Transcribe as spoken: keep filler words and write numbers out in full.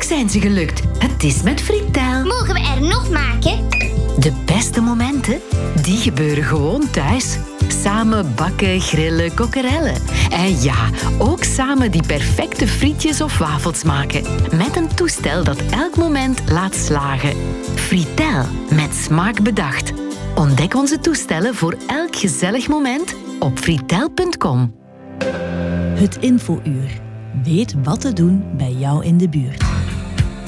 zijn ze gelukt. Het is met Fritel. Mogen we er nog maken? De beste momenten, die gebeuren gewoon thuis. Samen bakken, grillen, kokkerellen. En ja, ook samen die perfecte frietjes of wafels maken. Met een toestel dat elk moment laat slagen. Fritel, met smaak bedacht. Ontdek onze toestellen voor elk gezellig moment op fritel punt com. Het infouur. Weet wat te doen bij jou in de buurt.